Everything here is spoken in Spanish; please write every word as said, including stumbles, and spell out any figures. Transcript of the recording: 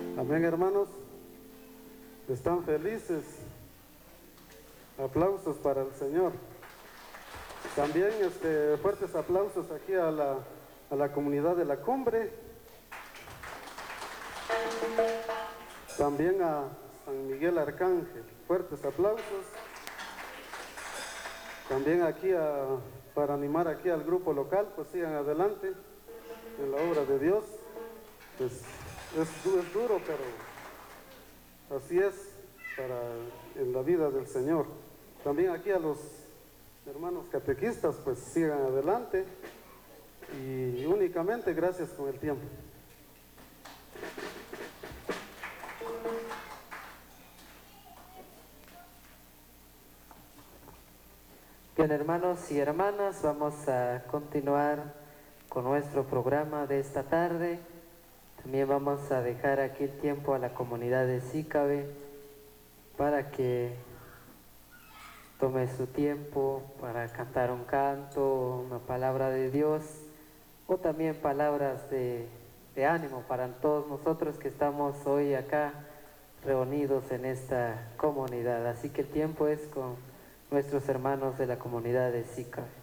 Amén, hermanos. ¿Están felices? Aplausos para el Señor. También este, fuertes aplausos aquí a la, a la comunidad de la Cumbre. También a San Miguel Arcángel. Fuertes aplausos. También aquí a, para animar aquí al grupo local, pues sigan adelante en la obra de Dios. Pues es, es duro, pero así es para en la vida del Señor. También aquí a los hermanos catequistas, pues sigan adelante y únicamente gracias con el tiempo. Bien, hermanos y hermanas, vamos a continuar con nuestro programa de esta tarde. También vamos a dejar aquí el tiempo a la comunidad de Sicabe para que tome su tiempo para cantar un canto, una palabra de Dios o también palabras de, de ánimo para todos nosotros que estamos hoy acá reunidos en esta comunidad. Así que el tiempo es con nuestros hermanos de la comunidad de Sicabe.